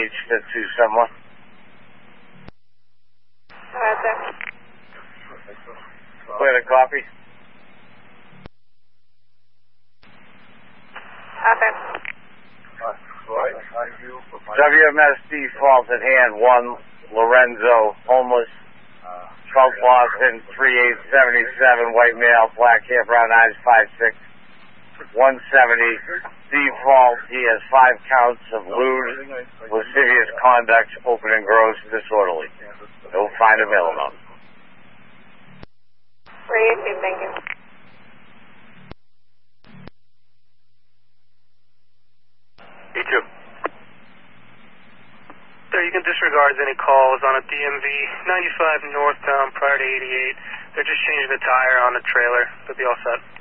DH-271. Alright, sir. Clear to copy. Okay. WMSD fault at hand, 1 Lorenzo, homeless, 12 Boston, 3877, white male, black hair, brown eyes, 5'6", 170. Default, he has 5 counts of lewd, lascivious conduct, open and gross, disorderly. No fine available. Radio 2, thank you. E2. Sir, you can disregard any calls on a DMV 95 northbound prior to 88. They're just changing the tire on the trailer. They'll be all set.